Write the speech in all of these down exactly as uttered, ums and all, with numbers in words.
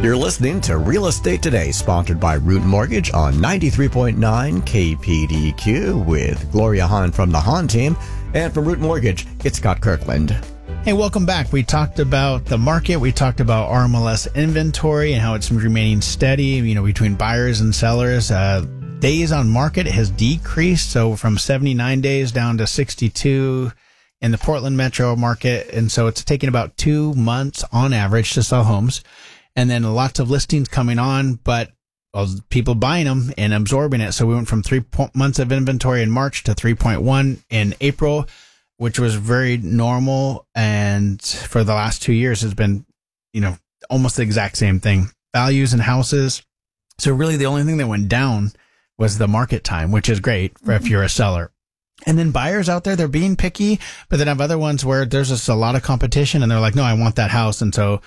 You're listening to Real Estate Today, sponsored by Root Mortgage on ninety-three point nine K P D Q with Gloria Hahn from the Hahn team. And from Root Mortgage, it's Scott Kirkland. Hey, welcome back. We talked about the market. We talked about R M L S inventory and how it's remaining steady, you know, between buyers and sellers. Uh, days on market has decreased, so from seventy-nine days down to sixty-two in the Portland metro market. And so it's taking about two months on average to sell homes. And then lots of listings coming on, but well, people buying them and absorbing it. So we went from three po- months of inventory in March to three point one in April, which was very normal. And for the last two years has been, you know, almost the exact same thing. Values in houses. So really the only thing that went down was the market time, which is great for if you're a seller. And then buyers out there, they're being picky, but then have other ones where there's just a lot of competition and they're like, no, I want that house. And so,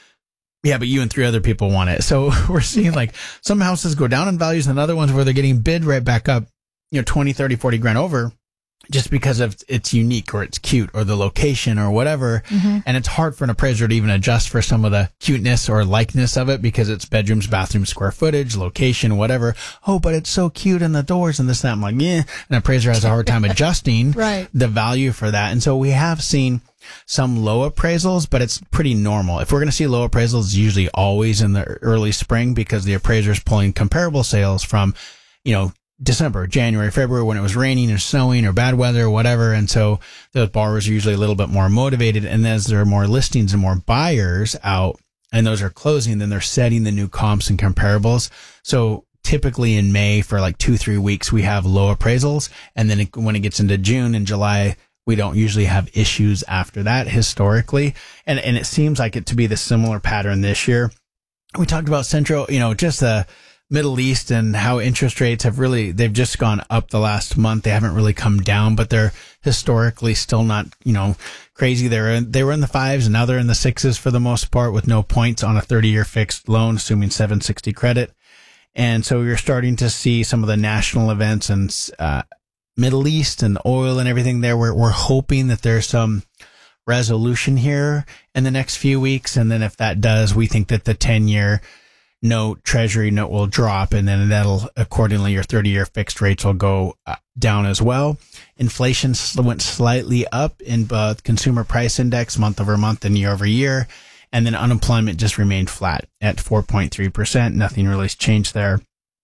yeah, but you and three other people want it. So we're seeing like some houses go down in values and other ones where they're getting bid right back up, you know, twenty, thirty, forty grand over just because of it's unique or it's cute or the location or whatever. Mm-hmm. And it's hard for an appraiser to even adjust for some of the cuteness or likeness of it because it's bedrooms, bathrooms, square footage, location, whatever. Oh, but it's so cute and the doors and this, that. I'm like, yeah. An appraiser has a hard time adjusting right. the value for that. And so we have seen some low appraisals, but it's pretty normal. If we're going to see low appraisals, it's usually always in the early spring because the appraiser's pulling comparable sales from, you know, December, January, February when it was raining or snowing or bad weather or whatever. And so the borrowers are usually a little bit more motivated. And as there are more listings and more buyers out and those are closing, then they're setting the new comps and comparables. So typically in May for like two, three weeks, we have low appraisals. And then it, when it gets into June and July, we don't usually have issues after that historically. And, and it seems like it to be the similar pattern this year. We talked about Central, you know, just the Middle East and how interest rates have really, they've just gone up the last month. They haven't really come down, but they're historically still not, you know, crazy. They're, they were in the fives and now they're in the sixes for the most part with no points on a thirty year fixed loan, assuming seven sixty credit. And so you're starting to see some of the national events and, uh, Middle East and oil and everything there. We're, we're hoping that there's some resolution here in the next few weeks. And then if that does, we think that the ten year note, treasury note will drop. And then that'll accordingly, your thirty year fixed rates will go down as well. Inflation went slightly up in both consumer price index month over month and year over year. And then unemployment just remained flat at four point three percent. Nothing really changed there.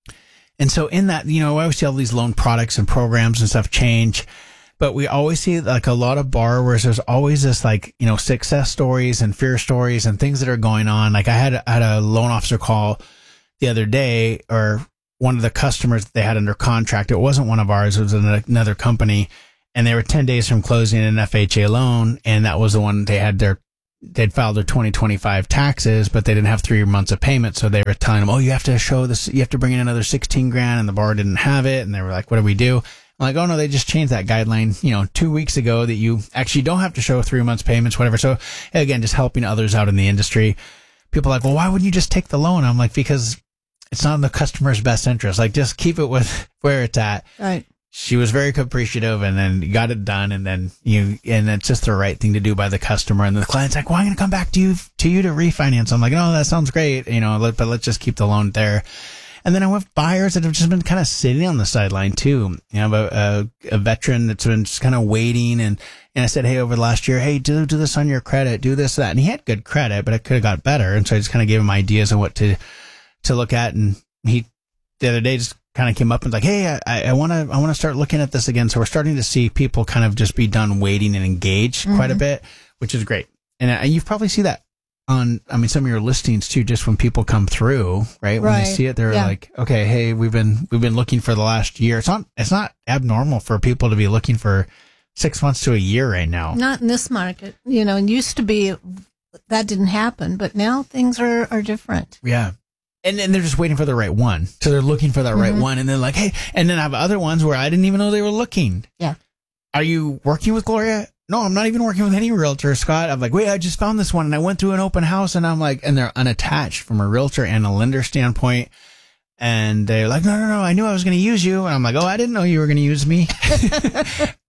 And so in that, you know, I always see all these loan products and programs and stuff change, but we always see like a lot of borrowers, there's always this like, you know, success stories and fear stories and things that are going on. Like I had, I had a loan officer call the other day or one of the customers that they had under contract. It wasn't one of ours. It was another company and they were ten days from closing an F H A loan. And that was the one they had their they'd filed their twenty twenty-five taxes, but they didn't have three months of payment. So they were telling them, oh, you have to show this, you have to bring in another sixteen grand. And the borrower didn't have it. And they were like, what do we do? I'm like, oh no, they just changed that guideline, you know, two weeks ago that you actually don't have to show three months payments, whatever. So again, just helping others out in the industry. People are like, well, why wouldn't you just take the loan? I'm like, because it's not in the customer's best interest. Like just keep it with where it's at. Right. She was very appreciative and then got it done. And then you, and it's just the right thing to do by the customer. And the client's like, well, I'm going to come back to you, to you to refinance. I'm like, no, that sounds great. You know, let, but let's just keep the loan there. And then I have buyers that have just been kind of sitting on the sideline too. You know, a, a, a veteran that's been just kind of waiting. And, and I said, hey, over the last year, hey, do, do this on your credit, do this, that. And he had good credit, but it could have got better. And so I just kind of gave him ideas on what to, to look at. And he, the other day just kind of came up and was like, hey, I want to, I want to start looking at this again. So we're starting to see people kind of just be done waiting and engaged mm-hmm. quite a bit, which is great. And uh, you probably see that on, I mean, some of your listings too, just when people come through, right? When right. they see it, they're yeah. like, okay, hey, we've been, we've been looking for the last year. It's not, it's not abnormal for people to be looking for six months to a year right now. Not in this market. You know, it used to be that didn't happen, but now things are, are different. Yeah. And then they're just waiting for the right one. So they're looking for that mm-hmm. right one. And they're like, hey, and then I have other ones where I didn't even know they were looking. Yeah. Are you working with Gloria? No, I'm not even working with any realtor, Scott. I'm like, wait, I just found this one and I went through an open house and I'm like, and they're unattached from a realtor and a lender standpoint. And they're like, no, no, no, I knew I was going to use you. And I'm like, oh, I didn't know you were going to use me.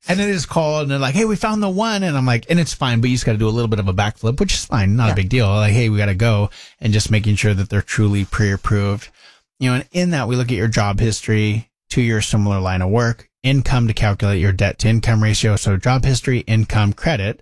And then they just call and they're like, hey, we found the one. And I'm like, and it's fine, but you just got to do a little bit of a backflip, which is fine. Not yeah. a big deal. Like, hey, we got to go, and just making sure that they're truly pre-approved. You know, and in that we look at your job history, to your similar line of work, income to calculate your debt to income ratio. So job history, income, credit,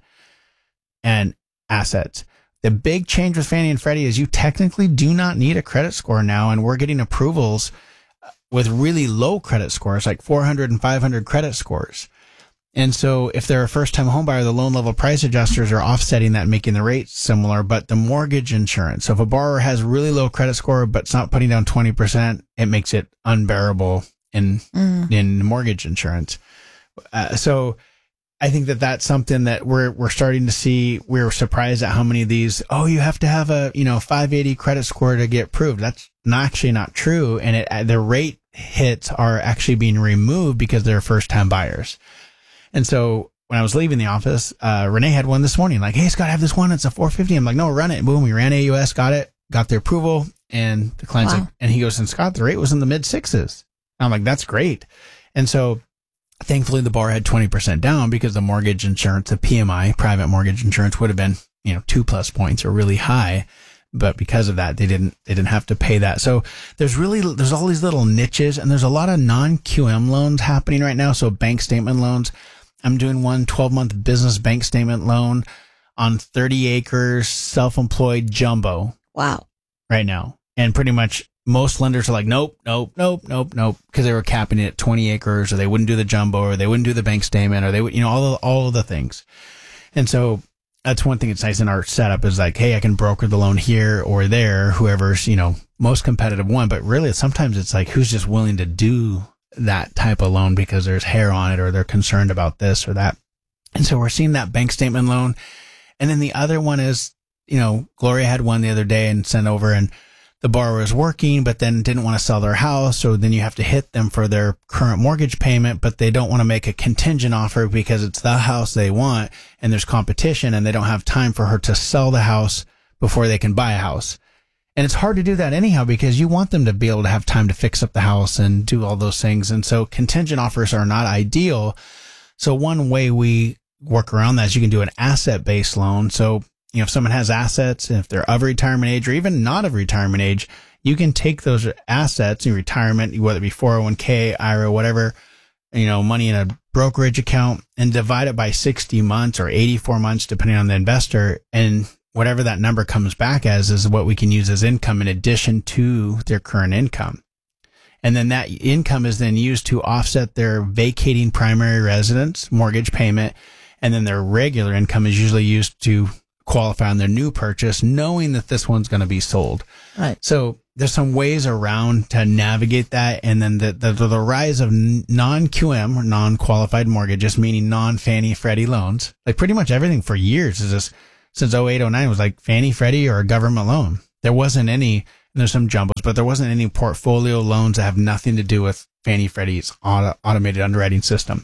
and assets. The big change with Fannie and Freddie is you technically do not need a credit score now. And we're getting approvals with really low credit scores, like four hundred and five hundred credit scores. And so if they're a first-time homebuyer, the loan level price adjusters are offsetting that, making the rates similar. But the mortgage insurance, so if a borrower has really low credit score but it's not putting down twenty percent, it makes it unbearable in mm. in mortgage insurance. Uh, so I think that that's something that we're we're starting to see. We're surprised at how many of these, oh, you have to have a, you know, five eighty credit score to get approved. That's not actually not true. And it, the rate hits are actually being removed because they're first-time buyers. And so when I was leaving the office, uh, Renee had one this morning, like, hey, Scott, I have this one. It's a four fifty. I'm like, no, run it. Boom. We ran A U S, got it, got the approval. And the client's wow. like, and he goes, and Scott, the rate was in the mid sixes. I'm like, that's great. And so thankfully the bar had twenty percent down, because the mortgage insurance, the P M I, private mortgage insurance, would have been, you know, two plus points or really high. But because of that, they didn't, they didn't have to pay that. So there's really, there's all these little niches, and there's a lot of non-Q M loans happening right now. So bank statement loans. I'm doing one twelve month business bank statement loan on thirty acres, self-employed jumbo. Wow. Right now. And pretty much most lenders are like, nope, nope, nope, nope, nope. Cause they were capping it at twenty acres, or they wouldn't do the jumbo, or they wouldn't do the bank statement, or they would, you know, all of, all of the things. And so that's one thing that's nice in our setup is like, hey, I can broker the loan here or there, whoever's, you know, most competitive one. But really sometimes it's like, who's just willing to do that type of loan because there's hair on it, or they're concerned about this or that. And so we're seeing that bank statement loan. And then the other one is, you know, Gloria had one the other day and sent over, and the borrower is working, but then didn't want to sell their house. So then you have to hit them for their current mortgage payment, but they don't want to make a contingent offer because it's the house they want, and there's competition, and they don't have time for her to sell the house before they can buy a house. And it's hard to do that anyhow, because you want them to be able to have time to fix up the house and do all those things. And so contingent offers are not ideal. So one way we work around that is you can do an asset-based loan. So, you know, if someone has assets, and if they're of retirement age or even not of retirement age, you can take those assets in retirement, whether it be four oh one k, I R A, whatever, you know, money in a brokerage account, and divide it by sixty months or eighty-four months, depending on the investor. And whatever that number comes back as is what we can use as income in addition to their current income. And then that income is then used to offset their vacating primary residence mortgage payment. And then their regular income is usually used to qualify on their new purchase, knowing that this one's going to be sold. Right. So there's some ways around to navigate that. And then the, the, the rise of non-Q M or non-qualified mortgages, meaning non-Fannie Freddie loans, like pretty much everything for years is just, since oh eight, oh nine was like Fannie, Freddie, or a government loan. There wasn't any, and there's some jumbos, but there wasn't any portfolio loans that have nothing to do with Fannie, Freddie's auto, automated underwriting system.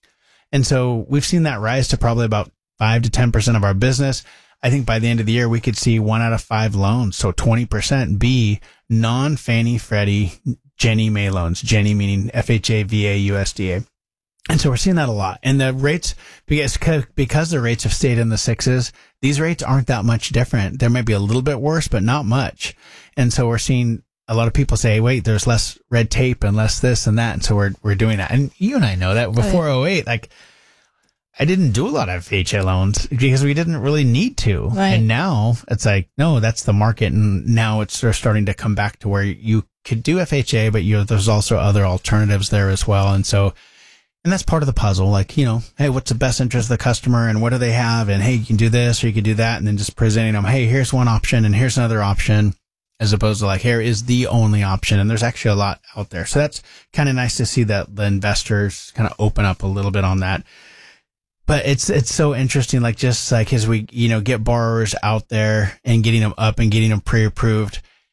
And so we've seen that rise to probably about five to ten percent of our business. I think by the end of the year, we could see one out of five loans, so twenty percent be non-Fannie, Freddie, Ginnie Mae loans. Ginnie meaning F H A, V A, U S D A. And so we're seeing that a lot. And the rates, because, because the rates have stayed in the sixes, these rates aren't that much different. There might be a little bit worse, but not much. And so we're seeing a lot of people say, wait, there's less red tape and less this and that. And so we're, we're doing that. And you and I know that before oh eight, like I didn't do a lot of F H A loans because we didn't really need to. Right. And now it's like, no, that's the market. And now it's they're starting to come back to where you could do F H A, but you there's also other alternatives there as well. And so, and that's part of the puzzle. Like, you know, hey, what's the best interest of the customer and what do they have? And hey, you can do this or you can do that. And then just presenting them, hey, here's one option and here's another option, as opposed to like, here is the only option. And there's actually a lot out there. So that's kind of nice to see that the investors kind of open up a little bit on that. But it's, it's so interesting. Like just like as we, you know, get borrowers out there and getting them up and getting them pre-approved,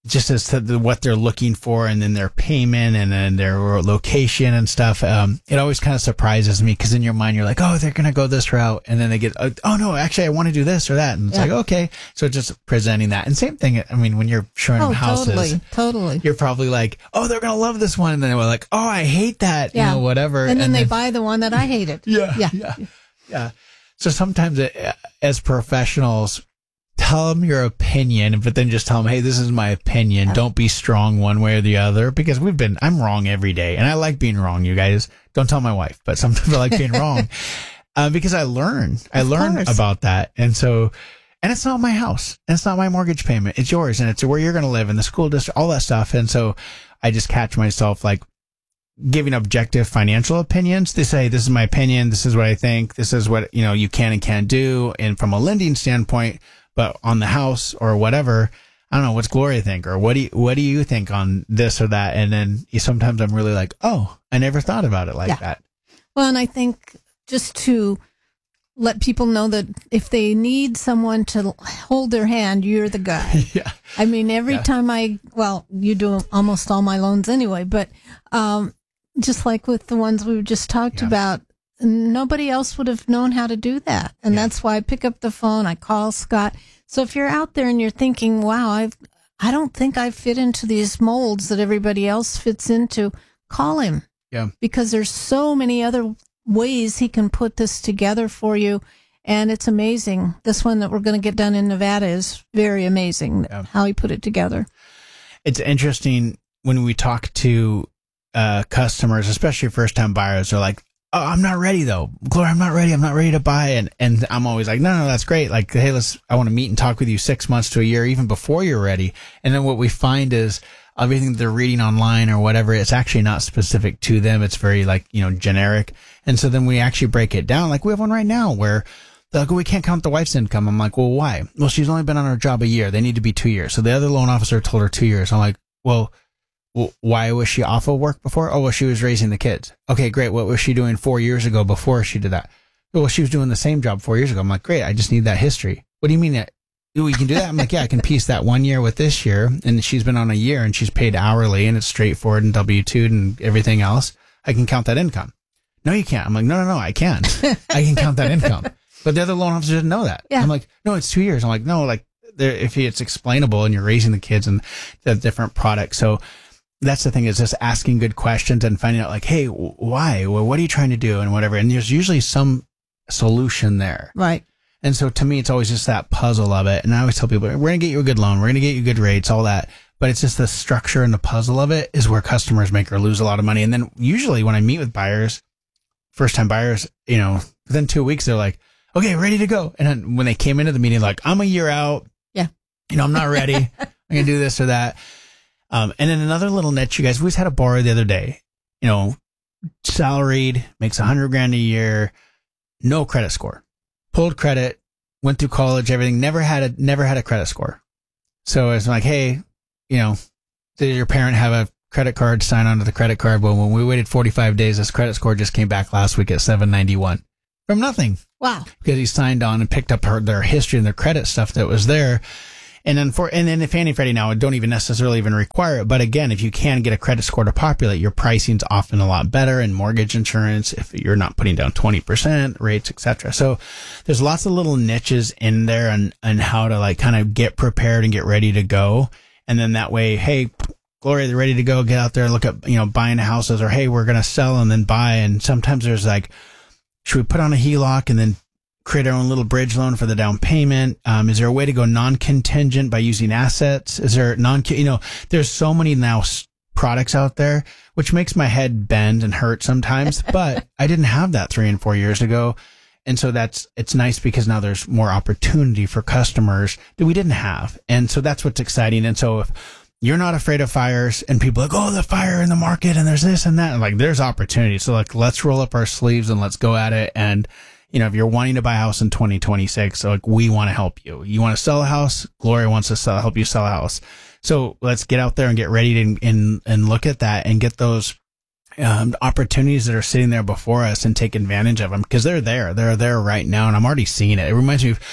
just as to the, what they're looking for, and then their payment, and then their location and stuff. Um, it always kind of surprises me, because in your mind you're like, oh, they're going to go this route, and then they get, oh no, actually I want to do this or that, and it's yeah. like, okay. So just presenting that, and same thing. I mean, when you're showing oh, them houses, totally, totally, you're probably like, oh, they're going to love this one, and then they're like, oh, I hate that, yeah. you know, whatever, and then and they then, buy the one that I hated. yeah, yeah, yeah, yeah. So sometimes it, as professionals, tell them your opinion, but then just tell them, hey, this is my opinion. Don't be strong one way or the other, because we've been, I'm wrong every day, and I like being wrong, you guys. Don't tell my wife, but sometimes I like being wrong, uh, because I learn, I of learn course. about that. And so, and it's not my house, and it's not my mortgage payment. It's yours, and it's where you're going to live, in the school district, all that stuff. And so I just catch myself like giving objective financial opinions. They say, this is my opinion. This is what I think. This is what, you know, you can and can't do. And from a lending standpoint, but on the house or whatever, I don't know, what's Gloria think, or what do you, what do you think on this or that? And then sometimes I'm really like, oh, I never thought about it like yeah. that. Well, and I think just to let people know that if they need someone to hold their hand, you're the guy. yeah. I mean, every yeah. time I, well, you do almost all my loans anyway, but um, just like with the ones we just talked yeah. about, nobody else would have known how to do that. And yeah. that's why I pick up the phone, I call Scott. So if you're out there and you're thinking, wow, I've, I don't think I fit into these molds that everybody else fits into, call him. Yeah. Because there's so many other ways he can put this together for you. And it's amazing. This one that we're going to get done in Nevada is very amazing, yeah. how he put it together. It's interesting when we talk to uh, customers, especially first-time buyers, they're like, oh, I'm not ready though. Gloria, I'm not ready. I'm not ready to buy. And, and I'm always like, no, no, that's great. Like, hey, let's, I want to meet and talk with you six months to a year, even before you're ready. And then what we find is everything that they're reading online or whatever, it's actually not specific to them. It's very like, you know, generic. And so then we actually break it down. Like we have one right now where they're like, well, we can't count the wife's income. I'm like, well, why? Well, she's only been on her job a year. They need to be two years. So the other loan officer told her two years. I'm like, well, Well, why was she off of work before? Oh, well, she was raising the kids. Okay, great. What was she doing four years ago before she did that? Well, she was doing the same job four years ago. I'm like, great. I just need that history. What do you mean that? Oh, you can do that? I'm like, yeah, I can piece that one year with this year. And she's been on a year and she's paid hourly and it's straightforward and W two and everything else. I can count that income. No, you can't. I'm like, no, no, no, I can. I can count that income. But the other loan officer didn't know that. Yeah. I'm like, no, it's two years. I'm like, no, like there, if it's explainable and you're raising the kids and the different products. So, that's the thing, is just asking good questions and finding out like, hey, why? Well, what are you trying to do? And whatever. And there's usually some solution there. Right. And so to me, it's always just that puzzle of it. And I always tell people, we're going to get you a good loan. We're going to get you good rates, all that. But it's just the structure and the puzzle of it is where customers make or lose a lot of money. And then usually when I meet with buyers, first time buyers, you know, within two weeks, they're like, okay, ready to go. And then when they came into the meeting, like, I'm a year out. Yeah. You know, I'm not ready. I'm going to do this or that. Um, and then another little niche, you guys, we just had a borrower the other day, you know, salaried, makes a hundred grand a year, no credit score, pulled credit, went through college, everything, never had a, never had a credit score. So it's like, hey, you know, did your parent have a credit card, sign onto the credit card? Well, when we waited forty-five days, this credit score just came back last week at seven ninety-one from nothing. Wow. Because he signed on and picked up her, their history and their credit stuff that was there. And then for, and then if Fannie and Freddie now don't even necessarily even require it. But again, if you can get a credit score to populate, your pricing's often a lot better in mortgage insurance if you're not putting down twenty percent rates, et cetera. So there's lots of little niches in there and, and how to like kind of get prepared and get ready to go. And then that way, hey, Gloria, they're ready to go. Get out there, look at, you know, buying houses, or hey, we're going to sell and then buy. And sometimes there's like, should we put on a H E L O C and then create our own little bridge loan for the down payment? Um, is there a way to go non-contingent by using assets? Is there non, you know, there's so many now products out there, which makes my head bend and hurt sometimes, but I didn't have that three and four years ago. And so that's, it's nice because now there's more opportunity for customers that we didn't have. And so that's what's exciting. And so if you're not afraid of fires and people are like, oh, the fire in the market and there's this and that, and like there's opportunity. So like, let's roll up our sleeves and let's go at it. And you know, if you're wanting to buy a house in twenty twenty-six, so like we want to help you. You want to sell a house? Gloria wants to sell, help you sell a house. So let's get out there and get ready to and and look at that and get those um, opportunities that are sitting there before us and take advantage of them because they're there. They're there right now, and I'm already seeing it. It reminds me of,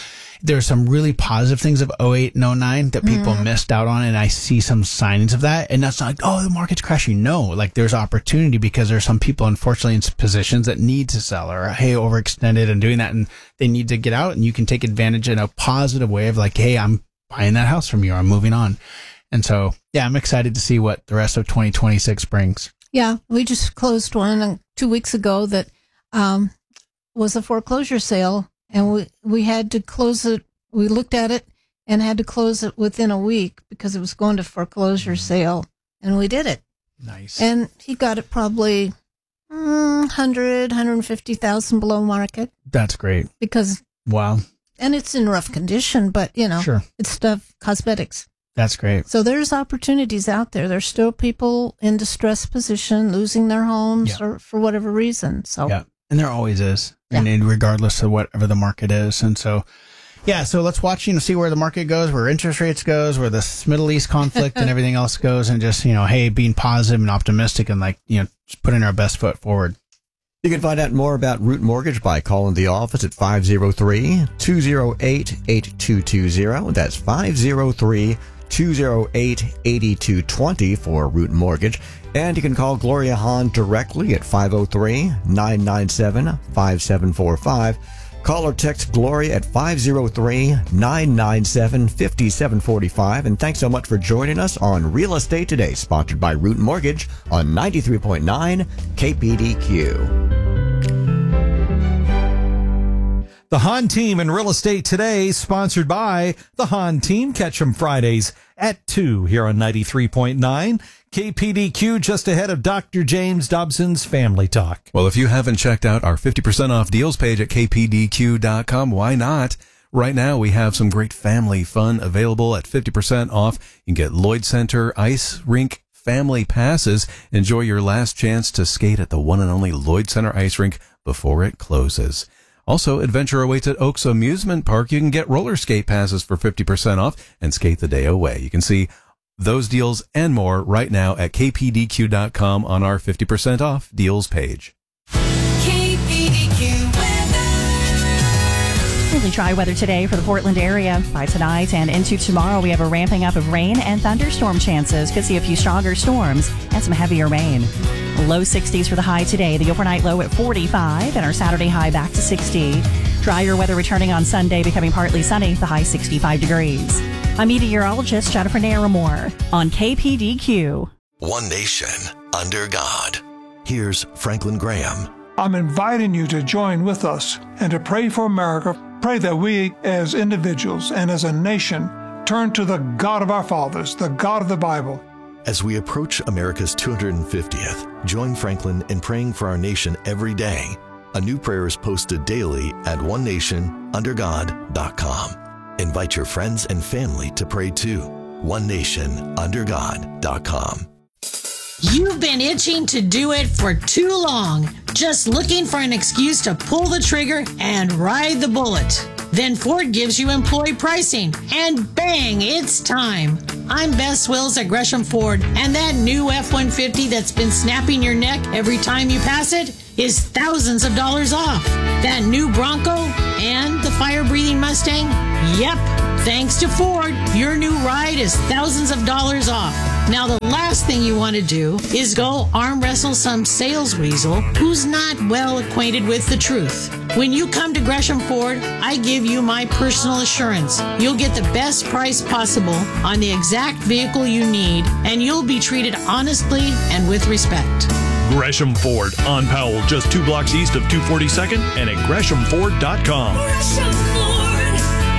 there's some really positive things of oh eight and oh nine that people Mm-hmm. missed out on, and I see some signings of that. And that's not like, oh, the market's crashing. No, like there's opportunity because there's some people, unfortunately, in positions that need to sell or, hey, overextended and doing that, and they need to get out, and you can take advantage in a positive way of like, hey, I'm buying that house from you, or I'm moving on. And so, yeah, I'm excited to see what the rest of twenty twenty-six brings. Yeah, we just closed one two weeks ago that um, was a foreclosure sale, and we, we had to close it. We looked at it and had to close it within a week because it was going to foreclosure sale, and we did it. Nice. And he got it probably mm, one hundred, one hundred fifty thousand below market That's great. because, Wow. and it's in rough condition, but, you know, Sure. it's stuff, cosmetics. That's great. So there's opportunities out there. There's still people in distressed position, losing their homes Yeah. or for whatever reason. So Yeah. And there always is. Yeah. And and regardless of whatever the market is. And so, yeah, so let's watch, you know, see where the market goes, where interest rates goes, where this Middle East conflict and everything else goes, and just, you know, hey, being positive and optimistic and like, you know, just putting our best foot forward. You can find out more about Root Mortgage by calling the office at five oh three, two oh eight, eight two two oh. That's five oh three, two oh eight, eight two two oh for Root Mortgage. And you can call Gloria Hahn directly at five oh three, nine nine seven, five seven four five. Call or text Gloria at five oh three, nine nine seven, five seven four five. And thanks so much for joining us on Real Estate Today, sponsored by Root Mortgage on ninety-three point nine K P D Q. The Hahn Team in Real Estate Today, sponsored by the Hahn Team. Catch them Fridays at two here on ninety-three point nine K P D Q, just ahead of Doctor James Dobson's Family Talk. Well, if you haven't checked out our fifty percent off deals page at K P D Q dot com, why not? Right now, we have some great family fun available at fifty percent off. You can get Lloyd Center Ice Rink Family Passes. Enjoy your last chance to skate at the one and only Lloyd Center Ice Rink before it closes. Also, adventure awaits at Oaks Amusement Park. You can get roller skate passes for fifty percent off and skate the day away. You can see those deals and more right now at K P D Q dot com on our fifty percent off deals page. K P D Q weather. Really dry weather today for the Portland area. By tonight and into tomorrow, we have a ramping up of rain and thunderstorm chances. Could see a few stronger storms and some heavier rain. Low sixties for the high today. The overnight low at forty-five and our Saturday high back to sixty. Drier weather returning on Sunday, becoming partly sunny. The high sixty-five degrees. I'm meteorologist Jennifer Naramore on K P D Q. One nation under God. Here's Franklin Graham. I'm inviting you to join with us and to pray for America. Pray that we as individuals and as a nation turn to the God of our fathers, the God of the Bible. As we approach America's two hundred fiftieth, join Franklin in praying for our nation every day. A new prayer is posted daily at one nation under god dot com. Invite your friends and family to pray too. one nation under god dot com. You've been itching to do it for too long, just looking for an excuse to pull the trigger and ride the bullet. Then Ford gives you employee pricing, and bang, it's time. I'm Bess Wills at Gresham Ford, and that new F one fifty that's been snapping your neck every time you pass it is thousands of dollars off. That new Bronco and the fire-breathing Mustang? Yep, thanks to Ford, your new ride is thousands of dollars off. Now, the last thing you want to do is go arm wrestle some sales weasel who's not well acquainted with the truth. When you come to Gresham Ford, I give you my personal assurance. You'll get the best price possible on the exact vehicle you need, and you'll be treated honestly and with respect. Gresham Ford on Powell, just two blocks east of two forty-second and at gresham ford dot com. Gresham Ford,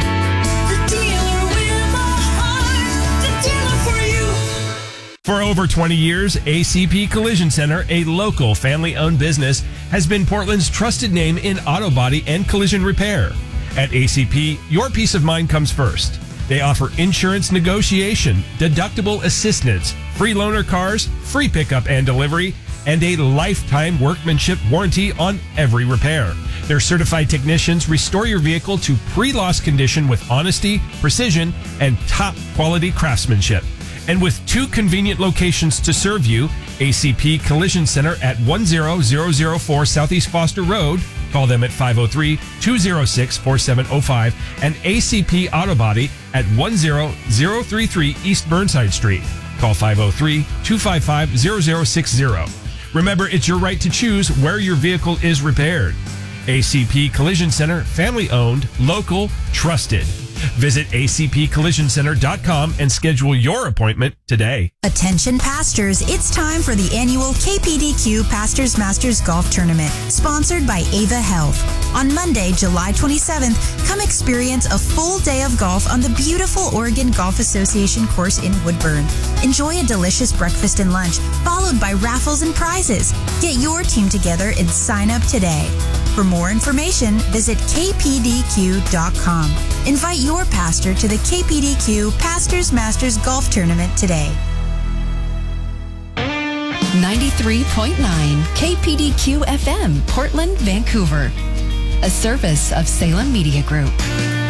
the dealer with a heart, the dealer for you. For over twenty years, A C P Collision Center, a local family-owned business, has been Portland's trusted name in auto body and collision repair. At A C P, your peace of mind comes first. They offer insurance negotiation, deductible assistance, free loaner cars, free pickup and delivery, and a lifetime workmanship warranty on every repair. Their certified technicians restore your vehicle to pre-loss condition with honesty, precision, and top quality craftsmanship. And with two convenient locations to serve you, A C P Collision Center at one zero zero zero four Southeast Foster Road Call them at five oh three, two oh six, four seven oh five and A C P Auto Body at one zero zero three three East Burnside Street. Call five oh three, two five five, zero zero six zero. Remember, it's your right to choose where your vehicle is repaired. A C P Collision Center, family owned, local, trusted. Visit A C P collision center dot com and schedule your appointment today. Attention pastors, it's time for the annual K P D Q Pastors Masters Golf Tournament, sponsored by Ava Health. On Monday, July twenty-seventh, come experience a full day of golf on the beautiful Oregon Golf Association course in Woodburn. Enjoy a delicious breakfast and lunch, followed by raffles and prizes. Get your team together and sign up today. For more information, visit K P D Q dot com. Invite your pastor to the K P D Q Pastors Masters Golf Tournament today. ninety-three point nine K P D Q F M, Portland, Vancouver. A service of Salem Media Group.